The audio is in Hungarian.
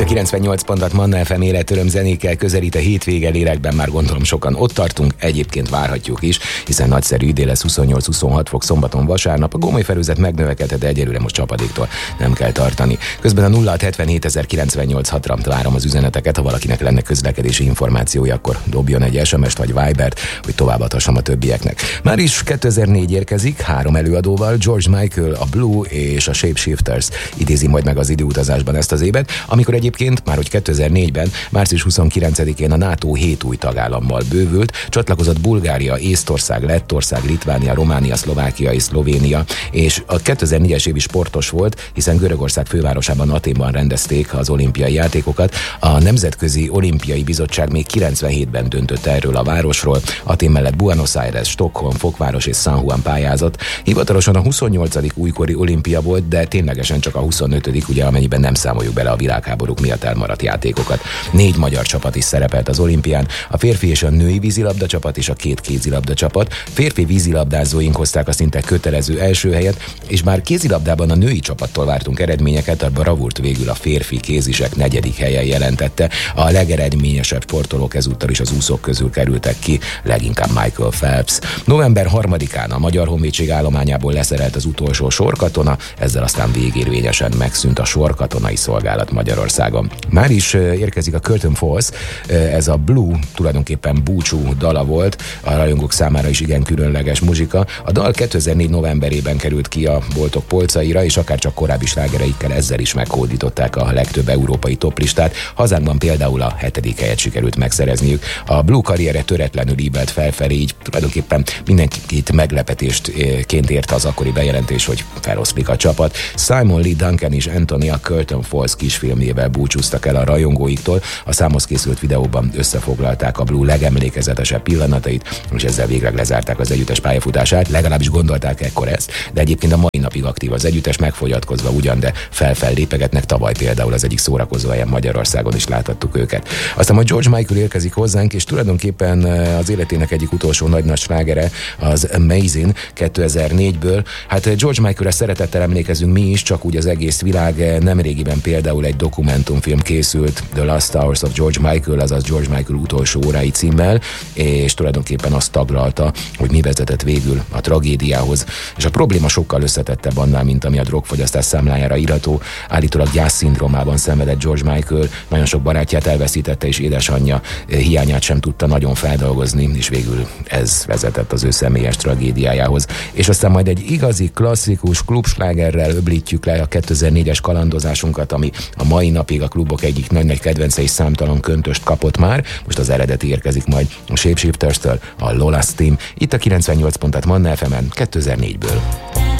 Itt a 98 pontot Manna FM életöröm zenékkel közelít a hétvége, lélekben már gondolom sokan ott tartunk, egyébként várhatjuk is, hiszen nagyszerű idő lesz, 28-26 fok szombaton, vasárnap. A gomoly felhőzet megnövekedhet, de egyelőre most csapadéktól nem kell tartani. Közben a 0677 várom az üzeneteket, ha valakinek lenne közlekedési információja, akkor dobjon egy SMS-t vagy Vibert, hogy továbbadhassam a többieknek. Már is 2004 érkezik, 3 előadóval, George Michael, a Blue és a Shapeshifters idézi majd meg az időutazásban ezt az évet, amikor egyébként már hogy 2004-ben, március 29-én a NATO 7 új tagállammal bővült, csatlakozott Bulgária, Észtország, Lettország, Litvánia, Románia, Szlovákia és Szlovénia, és a 2004-es év is sportos volt, hiszen Görögország fővárosában, Athénban rendezték az olimpiai játékokat. A Nemzetközi Olimpiai Bizottság még 97-ben döntött erről a városról, Athén mellett Buenos Aires, Stockholm, Fokváros és San Juan pályázott. Hivatalosan a 28. újkori olimpia volt, de ténylegesen csak a 25., ugye, amennyiben nem számoljuk bele a világháborúk miatt elmaradt játékokat. 4 magyar csapat is szerepelt az olimpián, a férfi és a női vízilabda csapat és a 2 kézilabda csapat. Férfi vízilabdázóink hozták a szinte kötelező első helyet, és bár kézilabdában a női csapattól vártunk eredményeket, a bravúrt végül a férfi kézisek 4. helyen jelentette. A legeredményesebb sportolók ezúttal is az úszók közül kerültek ki, leginkább Michael Phelps. November 3-án a Magyar Honvédség állományából leszerelt az utolsó sorkatona, ezzel aztán végérvényesen megszűnt a sorkatonai szolgálat Magyarországon. Már is érkezik a Curtain Falls, ez a Blue, tulajdonképpen búcsú dala volt, a rajongók számára is igen különleges muzsika. A dal 2004 novemberében került ki a boltok polcaira, és akárcsak korábbi slágereikkel ezzel is meghódították a legtöbb európai toplistát. Hazánkban például a 7. helyet sikerült megszerezniük. A Blue karriere töretlenül ívelt felfelé, így tulajdonképpen mindenkit meglepetésként érte az akkori bejelentés, hogy feloszlik a csapat. Simon Lee Duncan és Anthony a Curtain Falls kisfilmjével búcsúztak el a rajongóiktól. A számhoz készült videóban összefoglalták a Blue legemlékezetesebb pillanatait, és ezzel végleg lezárták az együttes pályafutását. Legalábbis gondolták ekkor ezt, de egyébként a mai napig aktív az együttes, megfogyatkozva ugyan, de fel lépegetnek. Tavaly például az egyik szórakozó helyen Magyarországon is láthattuk őket. Aztán majd George Michael érkezik hozzánk, és tulajdonképpen az életének egyik utolsó nagy slágere az Amazing 2004-ből. Hát George Michaelre szeretettel emlékezünk mi is, csak úgy az egész világ. Nemrégiben például egy dokumentumfilm készült, The Last Hours of George Michael, azaz George Michael utolsó órái címmel, és tulajdonképpen azt taglalta, hogy mi vezetett végül a tragédiához. És a probléma sokkal összetettebb annál, mint ami a drogfogyasztás számlájára írható. Állítólag gyászszindrómában szenvedett George Michael, nagyon sok barátját elveszítette, és édesanyja hiányát sem tudta nagyon feldolgozni, és végül ez vezetett az ő személyes tragédiájához. És aztán majd egy igazi klasszikus klubslágerrel öblítjük le a 2004-es kalandozásunkat, ami a mai napig a klubok egyik nagy kedvence és számtalan köntöst kapott már. Most az eredeti érkezik majd a Shapeshifters-től, a Lola's Team. Itt a 98 pontot Manna FM-en 2004-ből.